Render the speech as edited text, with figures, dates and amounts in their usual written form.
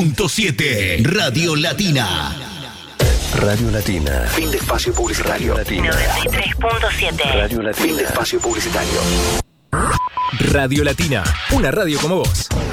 93.7 Radio Latina. Radio Latina. Fin de espacio publicitario. 93.7 Radio Latina. Fin de espacio publicitario. Radio Latina, una radio como vos.